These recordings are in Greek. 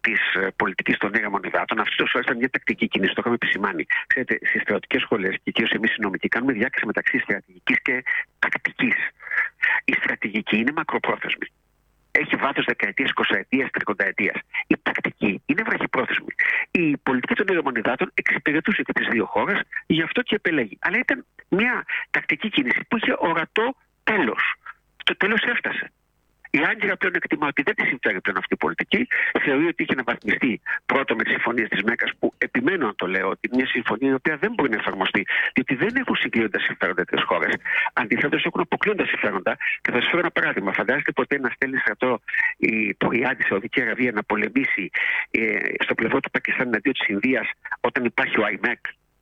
της πολιτικής των ήγαμων υδάτων. Αυτό ήταν μια τακτική κίνηση, το είχαμε επισημάνει. Ξέρετε, στις στρατιωτικές σχολές και κυρίως εμείς οι νομικοί κάνουμε διάκριση μεταξύ στρατηγικής και τακτικής. Η στρατηγική είναι μακροπρόθεσμη. Έχει βάθος δεκαετίας, 20ετίας, 30ετίας. Η τακτική είναι βραχυπρόθεσμη. Η πολιτική των ήγαμων υδάτων εξυπηρετούσε και τις δύο χώρες, γι' αυτό και επελέγει. Αλλά ήταν μια τακτική κίνηση που είχε ορατό τέλος. Το τέλος έφτασε. Η Άγκυρα πλέον εκτιμά ότι δεν τη συμφέρει πλέον αυτή η πολιτική. Θεωρεί ότι είχε αναβαθμιστεί πρώτο με τις συμφωνίες της Μέκκας, που επιμένω να το λέω, ότι είναι μια συμφωνία η οποία δεν μπορεί να εφαρμοστεί, διότι δεν έχουν συγκλίνοντα συμφέροντα τις χώρες. Αντιθέτως, έχουν αποκλίνοντα συμφέροντα. Και θα σας φέρω ένα παράδειγμα. Φαντάζεστε ποτέ να στέλνει στρατό το Ριάντ στη Σαουδική Αραβία να πολεμήσει στο πλευρό του Πακιστάν εναντίον της Ινδίας όταν υπάρχει ο ΑΙΜΕΚ?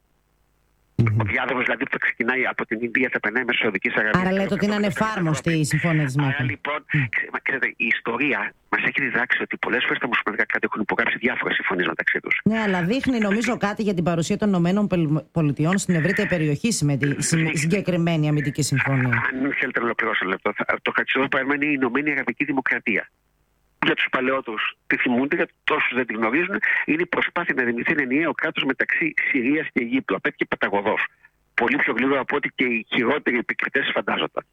Ο διάδρομος δηλαδή που θα ξεκινάει από την Ινδία θα περνάει μέσω Σαουδικής Αραβίας. Άρα λέτε ότι είναι ανεφάρμοστη η συμφωνία της Μέκκα. Άρα λοιπόν, ξέρετε, η ιστορία μας έχει διδάξει ότι πολλές φορές τα μουσουλμανικά κράτη έχουν υπογράψει διάφορες συμφωνίες μεταξύ τους. Ναι, αλλά δείχνει νομίζω κάτι για την παρουσία των ΗΠΑ στην ευρύτερη περιοχή η συγκεκριμένη αμυντική συμφωνία. Αν θέλετε να ολοκληρώσω ένα λεπτό, το χαρακτηριστικό παράδειγμα είναι η Ηνωμένη Αραβική Δημοκρατία. Για τους παλαιότερους τη θυμούνται, για όσους δεν τη γνωρίζουν, είναι η προσπάθεια να δημιουργηθεί ένα ενιαίο κράτος μεταξύ Συρίας και Αιγύπτου. Απέτυχε παταγωδός. Πολύ πιο γλίγορα από ό,τι και οι χειρότεροι επικριτές φαντάζονταν.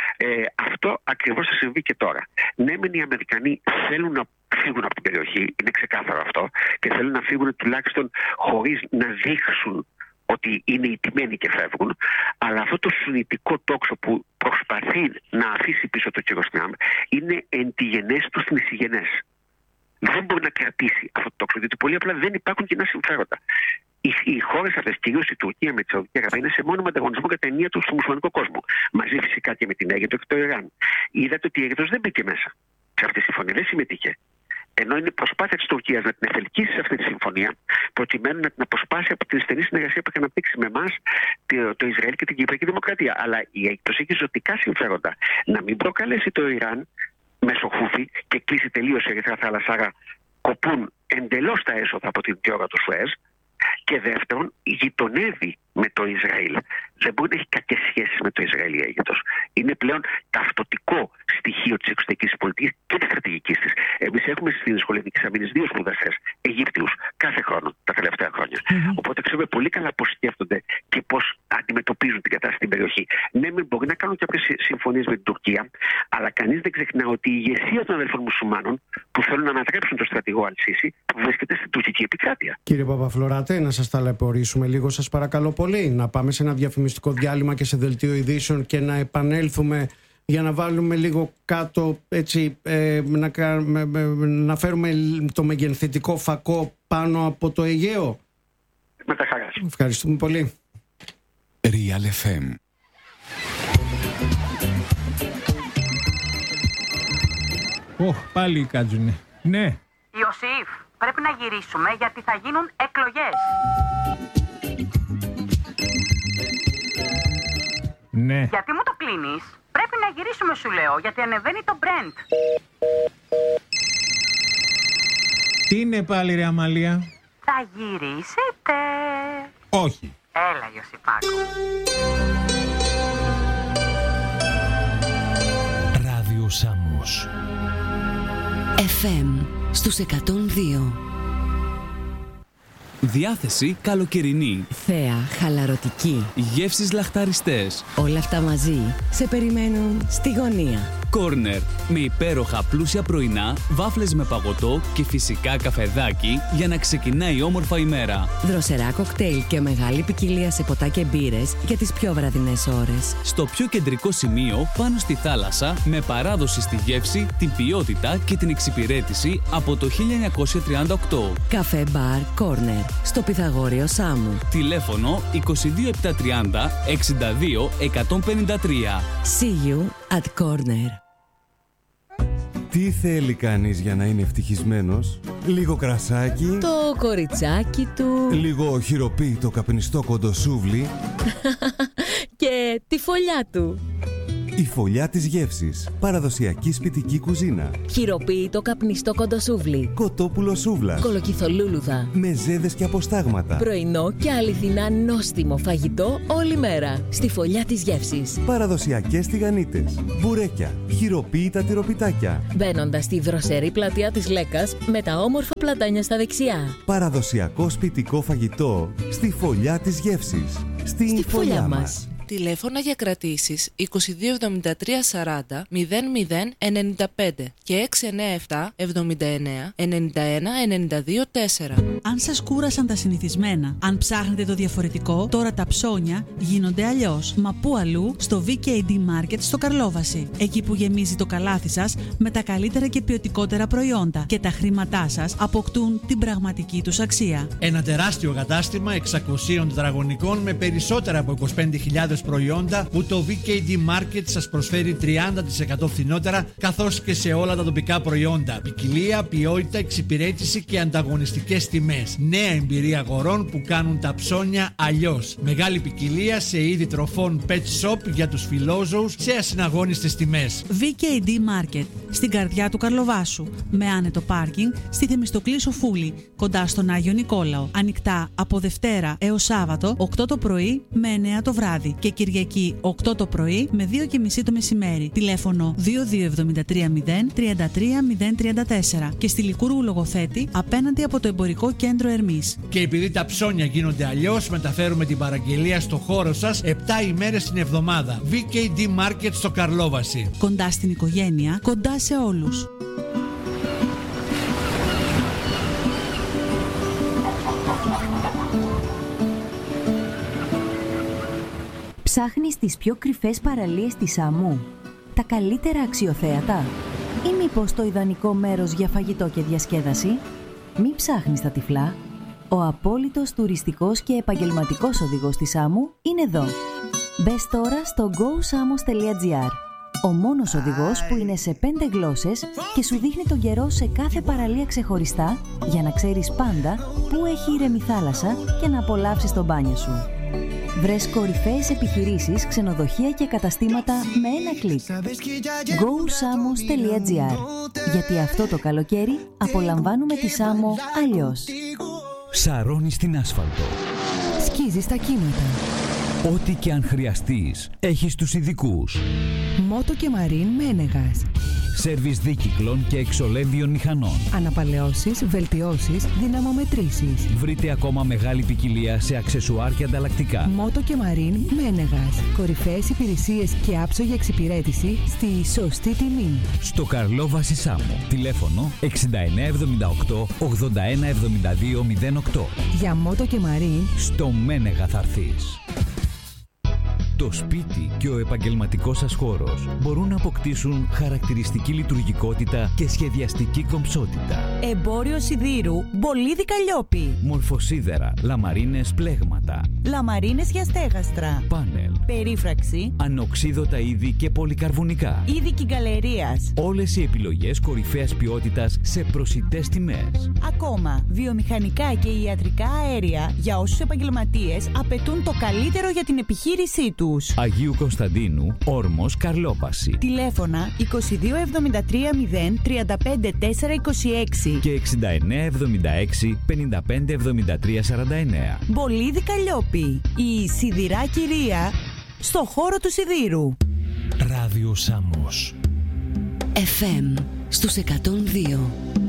Αυτό ακριβώς θα συμβεί και τώρα. Ναι, μεν οι Αμερικανοί θέλουν να φύγουν από την περιοχή, είναι ξεκάθαρο αυτό, και θέλουν να φύγουν τουλάχιστον χωρίς να δείξουν ότι είναι ηττημένοι και φεύγουν, αλλά αυτό το σουνιτικό τόξο που προσπαθεί να αφήσει πίσω το Κυροσνιάμ είναι εν τη γενέση του θνησιγενές. Δεν μπορεί να κρατήσει αυτό το τόξο, διότι πολύ απλά δεν υπάρχουν κοινά συμφέροντα. Οι χώρες αυτές, κυρίως η Τουρκία με τη Σαουδική Αραβία, είναι σε μόνιμο ανταγωνισμό κατά ενία του στο μουσουλμανικό κόσμο. Μαζί φυσικά και με την Αίγυπτο και το Ιράν. Είδατε ότι η Αίγυπτος δεν μπήκε μέσα σε αυτή τη συμφωνία, δεν συμμετείχε. Ενώ είναι η προσπάθεια της Τουρκίας να την εφελκύσει σε αυτή τη συμφωνία, προκειμένου να την αποσπάσει από την στενή συνεργασία που έχει αναπτύξει με εμάς, το Ισραήλ και την Κυπριακή Δημοκρατία. Αλλά η Αίγυπτος έχει ζωτικά συμφέροντα να μην προκαλέσει το Ιράν μέσω Χούθη και κλείσει τελείως η Ερυθρά Θάλασσα, άρα κοπούν εντελώς τα έσοδα από την διόδα του Σουέζ. Και δεύτερον, γειτονεύει με το Ισραήλ. Δεν μπορεί να έχει κακές σχέσεις με το Ισραήλ η Αίγυπτος. Είναι πλέον ταυτοτικό στοιχείο της εξωτερικής πολιτικής και της στρατηγικής της. Εμείς έχουμε στην Σχολή Εθνικής Αμήνης 2 σπουδαστές Αιγύπτιους κάθε χρόνο τα τελευταία χρόνια. Οπότε ξέρουμε πολύ καλά πώς σκέφτονται και πώς αντιμετωπίζουν την κατάσταση στην περιοχή. Ναι, μπορεί να κάνουν κάποιες συμφωνίες με την Τουρκία, αλλά κανείς δεν ξεχνά ότι η ηγεσία των αδελφών μουσουλμάνων που θέλουν να ανατρέψουν τον στρατηγό Αλ-Σίση βρίσκεται στην τουρκική επικράτεια. Κύριε Παπαφλωράτε, να σας ταλαιπωρήσουμε λίγο, σας παρακαλώ πολύ. Να πάμε σε ένα διαφημιστικό διάλειμμα και σε δελτίο ειδήσεων και να επανέλθουμε για να βάλουμε λίγο κάτω, έτσι, να φέρουμε το μεγενθητικό φακό πάνω από το Αιγαίο. Με τα χαράς. Ευχαριστούμε πολύ. Real FM. Πάλι κάτζουνε. Ναι. Ιωσήφ, πρέπει να γυρίσουμε γιατί θα γίνουν εκλογές. Ναι. Γιατί μου το κλείνεις? Πρέπει να γυρίσουμε, σου λέω, γιατί ανεβαίνει το Brent. Τι είναι πάλι, ρε Αμαλία? Θα γυρίσετε. Όχι. Έλα, Ιωσήφάκο. Ράδιο Σάμος. FM στους 102. Διάθεση καλοκαιρινή. Θέα χαλαρωτική. Γεύσεις λαχταριστές. Όλα αυτά μαζί σε περιμένουν στη γωνία. Κόρνερ. Με υπέροχα πλούσια πρωινά, βάφλες με παγωτό και φυσικά καφεδάκι για να ξεκινάει όμορφα η μέρα. Δροσερά κοκτέιλ και μεγάλη ποικιλία σε ποτά και μπύρες για τις πιο βραδινές ώρες. Στο πιο κεντρικό σημείο, πάνω στη θάλασσα, με παράδοση στη γεύση, την ποιότητα και την εξυπηρέτηση από το 1938. Καφέ μπαρ Κόρνερ. Στο Πυθαγόριο Σάμου. Τηλέφωνο 22730 62 153. See you at Corner. Τι θέλει κανείς για να είναι ευτυχισμένος? Λίγο κρασάκι, Το κοριτσάκι του λίγο χειροποίητο καπνιστό κοντοσούβλι και τη φωλιά του. Η Φωλιά της Γεύσης. Παραδοσιακή σπιτική κουζίνα. Χειροποίητο καπνιστό κοντοσούβλι. Κοτόπουλο σούβλας. Κολοκυθολούλουδα. Μεζέδες και αποστάγματα. Πρωινό και αληθινά νόστιμο φαγητό όλη μέρα. Στη Φωλιά της Γεύσης. Παραδοσιακές τηγανίτες. Μπουρέκια. Χειροποίητα τυροπιτάκια. Μπαίνοντας στη δροσερή πλατεία της Λέκας με τα όμορφα πλατάνια στα δεξιά. Παραδοσιακό σπιτικό φαγητό στη Φωλιά της Γεύσης. Στη Φωλιά μας. Τηλέφωνα για κρατήσεις 2273 40 0095 και 697 79 91 92 4. Αν σας κούρασαν τα συνηθισμένα, αν ψάχνετε το διαφορετικό, τώρα τα ψώνια γίνονται αλλιώς. Μα πού αλλού? Στο VKD Market στο Καρλόβαση. Εκεί που γεμίζει το καλάθι σας με τα καλύτερα και ποιοτικότερα προϊόντα και τα χρήματά σας αποκτούν την πραγματική τους αξία. Ένα τεράστιο κατάστημα 600 τετραγωνικών με περισσότερα από 25.000 προϊόντα που το VKD Market σας προσφέρει 30% φθηνότερα, καθώς και σε όλα τα τοπικά προϊόντα. Ποικιλία, ποιότητα, εξυπηρέτηση και ανταγωνιστικές τιμές. Νέα εμπειρία αγορών που κάνουν τα ψώνια αλλιώς. Μεγάλη ποικιλία σε είδη τροφών pet shop για τους φιλόζωους σε ασυναγώνιστες τιμές. VKD Market, στην καρδιά του Καρλοβάσου, με άνετο πάρκινγκ στη Θεμιστοκλή Σοφούλη, κοντά στον Άγιο Νικόλαο. Ανοιχτά από Δευτέρα έως Σάββατο 8 το πρωί με 9 το βράδυ και Κυριακή 8 το πρωί με 2:30 το μεσημέρι. Τηλέφωνο 22730 33034 και στη Λικούργου Λογοθέτη απέναντι από το Εμπορικό Κέντρο Ερμής. Και επειδή τα ψώνια γίνονται αλλιώς, μεταφέρουμε την παραγγελία στο χώρο σας 7 ημέρες την εβδομάδα. VKD Market στο Καρλόβαση. Κοντά στην οικογένεια, κοντά σε όλους. Ψάχνεις τις πιο κρυφές παραλίες της Σάμου, τα καλύτερα αξιοθέατα ή μήπως το ιδανικό μέρος για φαγητό και διασκέδαση? Μην ψάχνεις τα τυφλά. Ο απόλυτος τουριστικός και επαγγελματικός οδηγός της Σάμου είναι εδώ. Μπες τώρα στο gosamos.gr. Ο μόνος οδηγός που είναι σε 5 γλώσσες και σου δείχνει τον καιρό σε κάθε παραλία ξεχωριστά για να ξέρεις πάντα πού έχει ήρεμη θάλασσα και να απολαύσεις το μπάνιο σου. Βρες κορυφαίες επιχειρήσεις, ξενοδοχεία και καταστήματα με ένα κλικ. gosamos.gr. Γιατί αυτό το καλοκαίρι απολαμβάνουμε τη Σάμο αλλιώς. Σαρώνεις στην άσφαλτο. Σκίζεις τα κύματα. Ό,τι και αν χρειαστείς, έχεις τους ειδικούς. Μότο και Μαρίν Μένεγας. Σέρβις δίκυκλων και εξολέμβιων μηχανών. Αναπαλαιώσεις, βελτιώσεις, δυναμομετρήσεις. Βρείτε ακόμα μεγάλη ποικιλία σε αξεσουάρ και ανταλλακτικά. Μότο και Μαρίν Μένεγας. Κορυφαίες υπηρεσίες και άψογη εξυπηρέτηση στη σωστή τιμή. Στο Καρλόβαση Σάμο. Τηλέφωνο 6978 8172 08. Για Μότο και Μαρίν στο Μένεγα θα έρθεις. Το σπίτι και ο επαγγελματικός σας χώρος μπορούν να αποκτήσουν χαρακτηριστική λειτουργικότητα και σχεδιαστική κομψότητα. Εμπόριο σιδήρου Μπολίδι Καλλιόπη. Μορφοσίδερα, λαμαρίνες πλέγματα. Λαμαρίνες για στέγαστρα. Πάνελ. Περίφραξη. Ανοξίδωτα είδη και πολυκαρβουνικά. Είδη κυγκαλερίας. Όλες οι επιλογές κορυφαίας ποιότητας σε προσιτές τιμές. Ακόμα, βιομηχανικά και ιατρικά αέρια για όσους επαγγελματίες απαιτούν το καλύτερο για την επιχείρησή του. Αγίου Κωνσταντίνου, Όρμος, Καρλόπαση. Τηλέφωνα 2273 0 35 426 και 6976 55 73 49. Μπολίδι Καλλιόπη, η σιδηρά κυρία στο χώρο του σιδήρου. Ράδιο Σάμος. FM στους 102.